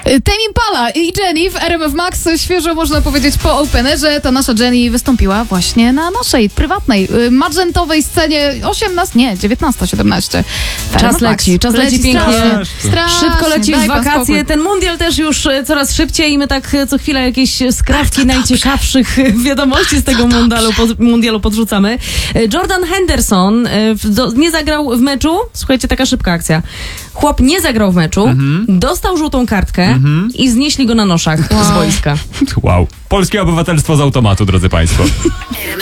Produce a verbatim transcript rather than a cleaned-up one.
Tame Impala i Jennie w R M F Max. Świeżo można powiedzieć po openerze. Ta nasza Jennie wystąpiła właśnie na naszej prywatnej, magentowej scenie osiemnaście, nie, dziewiętnaście siedemnaście. Czas leci, czas leci, leci pięknie. Strasznie, strasznie. Szybko leci w wakacje. Spokój. Ten mundial też już coraz szybciej i my tak co chwilę jakieś skrawki najciekawszych wiadomości z tego mundialu, pod, mundialu podrzucamy. Jordan Henderson do, nie zagrał w meczu. Słuchajcie, taka szybka akcja. Chłop nie zagrał w meczu, mhm. dostał żółtą kartkę mhm. i znieśli go na noszach wow. z boiska. Wow. Polskie obywatelstwo z automatu, drodzy państwo.